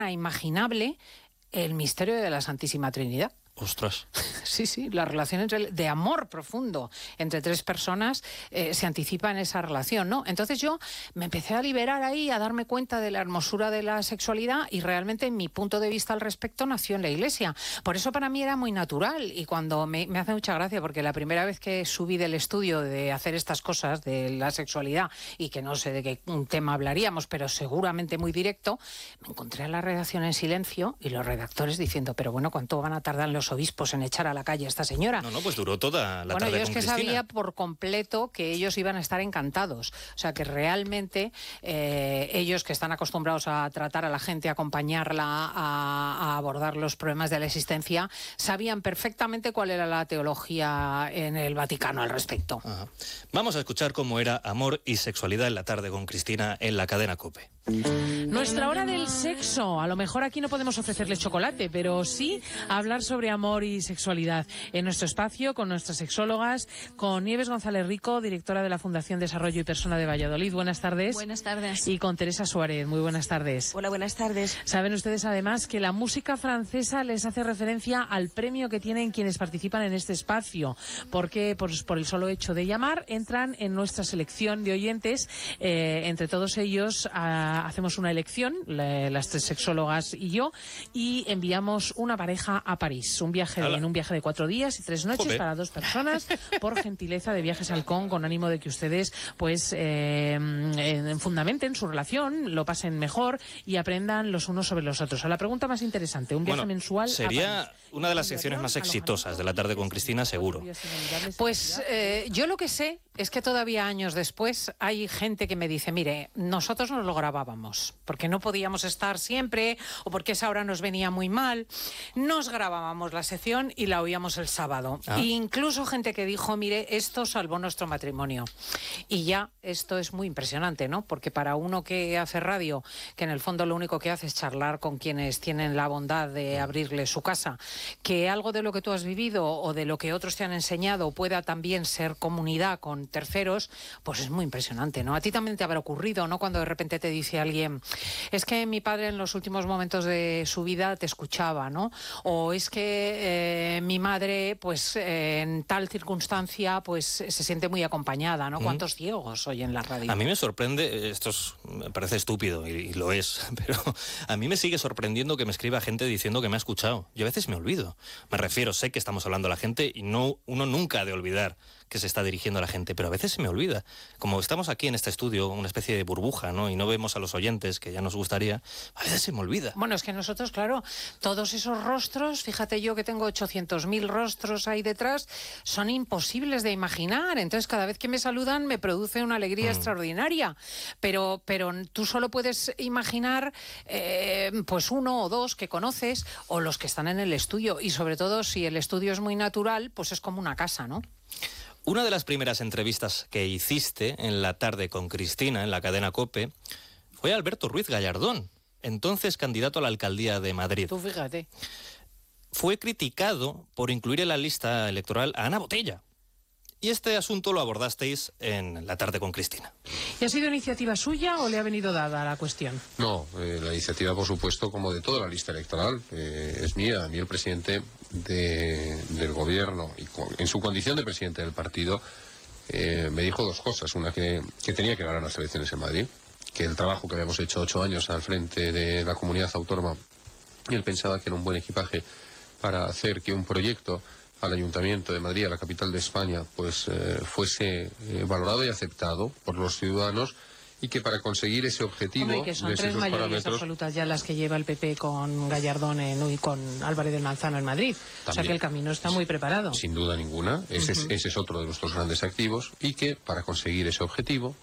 imaginable el misterio de la Santísima Trinidad. Ostras. Sí, la relación de amor profundo entre tres personas se anticipa en esa relación, ¿no? Entonces yo me empecé a liberar ahí, a darme cuenta de la hermosura de la sexualidad y realmente mi punto de vista al respecto nació en la Iglesia. Por eso para mí era muy natural y cuando me hace mucha gracia porque la primera vez que subí del estudio de hacer estas cosas de la sexualidad y que no sé de qué tema hablaríamos, pero seguramente muy directo, me encontré a la redacción en silencio y los redactores diciendo, pero bueno, ¿cuánto van a tardar los obispos en echar a la calle a esta señora? No, pues duró toda la tarde yo es con que Cristina. sabía por completo que ellos iban a estar encantados. O sea, que realmente ellos que están acostumbrados a tratar a la gente, a acompañarla, a abordar los problemas de la existencia, sabían perfectamente cuál era la teología en el Vaticano al respecto. Ajá. Vamos a escuchar cómo era amor y sexualidad en la tarde con Cristina en la cadena COPE. Nuestra hora del sexo. A lo mejor aquí no podemos ofrecerles chocolate, pero sí hablar sobre amor y sexualidad en nuestro espacio con nuestras sexólogas, con Nieves González Rico, directora de la Fundación Desarrollo y Persona de Valladolid. Buenas tardes. Buenas tardes. Y con Teresa Suárez. Muy buenas tardes. Hola, buenas tardes. Saben ustedes además que la música francesa les hace referencia al premio que tienen quienes participan en este espacio, porque por el solo hecho de llamar entran en nuestra selección de oyentes. Entre todos ellos hacemos una elección, las tres sexólogas y yo, y enviamos una pareja a París. Un viaje de 4 días y 3 noches para 2 personas, por gentileza de Viajes Halcón, con ánimo de que ustedes pues fundamenten su relación, lo pasen mejor y aprendan los unos sobre los otros. A la pregunta más interesante, un viaje mensual sería una de las secciones más exitosas de la tarde con Cristina, seguro. Pues yo lo que sé es que todavía años después hay gente que me dice, mire, nosotros nos lo grabábamos porque no podíamos estar siempre o porque esa hora nos venía muy mal. Nos grabábamos la sección y la oíamos el sábado. E incluso gente que dijo, mire, esto salvó nuestro matrimonio. Y ya esto es muy impresionante, ¿no? Porque para uno que hace radio, que en el fondo lo único que hace es charlar con quienes tienen la bondad de abrirle su casa, que algo de lo que tú has vivido o de lo que otros te han enseñado pueda también ser comunidad con terceros, pues es muy impresionante, ¿no? A ti también te habrá ocurrido, ¿no? Cuando de repente te dice alguien, es que mi padre en los últimos momentos de su vida te escuchaba, ¿no? O es que mi madre, pues en tal circunstancia, pues se siente muy acompañada, ¿no? ¿Cuántos ciegos oyen la radio? A mí me sorprende, me parece estúpido y lo es, pero a mí me sigue sorprendiendo que me escriba gente diciendo que me ha escuchado. Yo a veces me olvido. Me refiero, sé que estamos hablando a la gente y uno nunca ha de olvidar que se está dirigiendo a la gente, pero a veces se me olvida. Como estamos aquí en este estudio, una especie de burbuja, ¿no? Y no vemos a los oyentes, que ya nos gustaría, a veces se me olvida. Bueno, es que nosotros, claro, todos esos rostros, fíjate yo que tengo 800.000 rostros ahí detrás, son imposibles de imaginar. Entonces, cada vez que me saludan me produce una alegría extraordinaria. Pero tú solo puedes imaginar pues 1 o 2 que conoces o los que están en el estudio. Y sobre todo, si el estudio es muy natural, pues es como una casa, ¿no? Una de las primeras entrevistas que hiciste en la tarde con Cristina, en la cadena COPE, fue Alberto Ruiz Gallardón, entonces candidato a la alcaldía de Madrid. Tú fíjate. Fue criticado por incluir en la lista electoral a Ana Botella. Y este asunto lo abordasteis en la tarde con Cristina. ¿Y ha sido iniciativa suya o le ha venido dada la cuestión? No, la iniciativa, por supuesto, como de toda la lista electoral, es mía. A mí el presidente del gobierno, y en su condición de presidente del partido, me dijo 2 cosas. Una, que tenía que ganar las elecciones en Madrid, que el trabajo que habíamos hecho 8 años al frente de la comunidad autónoma, y él pensaba que era un buen equipaje para hacer que un proyecto al Ayuntamiento de Madrid, a la capital de España, pues fuese valorado y aceptado por los ciudadanos, y que para conseguir ese objetivo... Hombre, que son 3 mayorías absolutas ya las que lleva el PP con Gallardón y con Álvarez del Manzano en Madrid. También. O sea que el camino está muy preparado. Sin duda ninguna. Ese es otro de nuestros grandes activos, y que para conseguir ese objetivo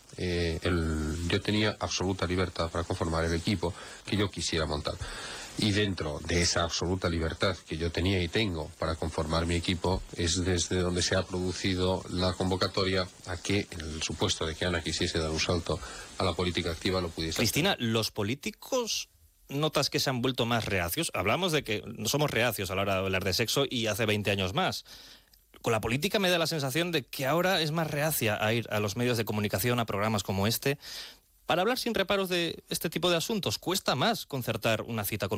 yo tenía absoluta libertad para conformar el equipo que yo quisiera montar. Y dentro de esa absoluta libertad que yo tenía y tengo para conformar mi equipo, es desde donde se ha producido la convocatoria a que, en el supuesto de que Ana quisiese dar un salto a la política activa, lo pudiese. Cristina, ¿los políticos notas que se han vuelto más reacios? Hablamos de que no somos reacios a la hora de hablar de sexo y hace 20 años más. Con la política me da la sensación de que ahora es más reacia a ir a los medios de comunicación, a programas como este. Para hablar sin reparos de este tipo de asuntos, cuesta más concertar una cita con